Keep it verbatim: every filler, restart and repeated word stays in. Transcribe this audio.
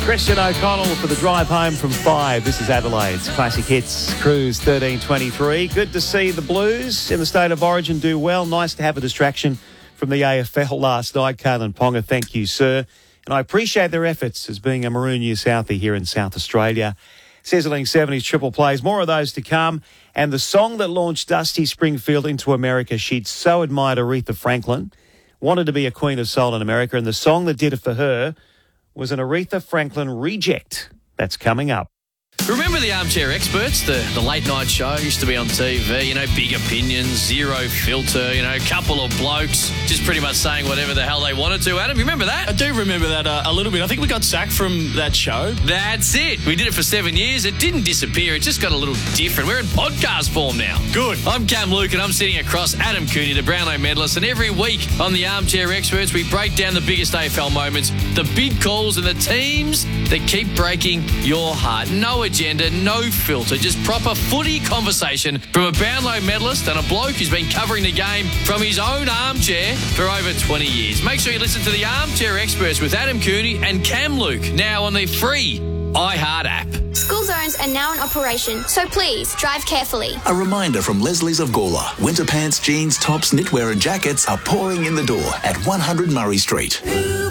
Christian O'Connell for the drive home from five. This is Adelaide's Classic Hits Cruise thirteen twenty-three. Good to see the Blues in the State of Origin do well. Nice to have a distraction from the A F L last night. Kalen Ponga, thank you, sir. And I appreciate their efforts as being a Maroon New Southie here in South Australia. Sizzling seventies triple plays, more of those to come. And the song that launched Dusty Springfield into America, she'd so admired Aretha Franklin, wanted to be a queen of soul in America, and the song that did it for her was an Aretha Franklin reject. That's coming up. Remember the Armchair Experts, the, the late night show used to be on T V, you know, big opinions, zero filter, you know, a couple of blokes just pretty much saying whatever the hell they wanted to. Adam, you remember that? I do remember that uh, a little bit. I think we got sacked from that show. That's it. We did it for seven years. It didn't disappear. It just got a little different. We're in podcast form now. Good. I'm Cam Luke and I'm sitting across Adam Cooney, the Brownlow medalist, and every week on the Armchair Experts, we break down the biggest A F L moments, the big calls and the teams that keep breaking your heart. No agenda, no filter, just proper footy conversation from a Brownlow medalist and a bloke who's been covering the game from his own armchair for over twenty years. Make sure you listen to the Armchair Experts with Adam Cooney and Cam Luke now on the free iHeart app. School zones are now in operation, so please drive carefully. A reminder from Leslie's of Gawler. Winter pants, jeans, tops, knitwear and jackets are pouring in the door at one hundred Murray Street.